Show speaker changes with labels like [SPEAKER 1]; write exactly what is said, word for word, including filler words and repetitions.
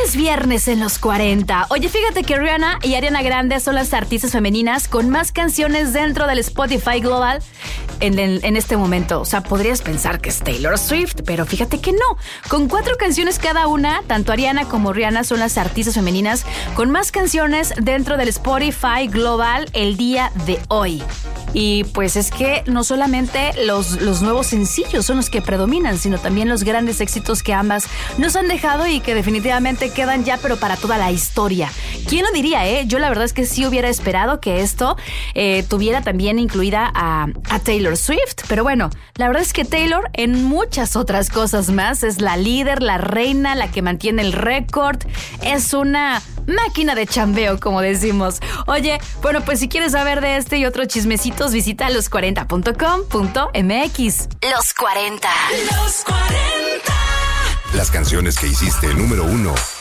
[SPEAKER 1] es viernes en los cuarenta. Oye, fíjate que Rihanna y Ariana Grande son las artistas femeninas con más canciones dentro del Spotify Global en, en, en este momento. O sea, podrías pensar que es Taylor Swift, pero fíjate que no. Con cuatro canciones cada una, tanto Ariana como Rihanna son las artistas femeninas con más canciones dentro del Spotify Global el día de hoy. Y pues es que no solamente los, los nuevos sencillos son los que predominan, sino también los grandes éxitos que ambas nos han dejado y que definitivamente quedan ya, pero para toda la historia. ¿Quién lo diría, eh? Yo la verdad es que sí hubiera esperado que esto eh, tuviera también incluida a, a Taylor Swift. Pero bueno, la verdad es que Taylor en muchas otras cosas más es la líder, la reina, la que mantiene el récord. Es una máquina de chambeo, como decimos. Oye, bueno, pues si quieres saber de este y otros chismecitos, visita los cuarenta punto com punto m x. Los cuarenta. Los cuarenta.
[SPEAKER 2] Las canciones que hiciste número uno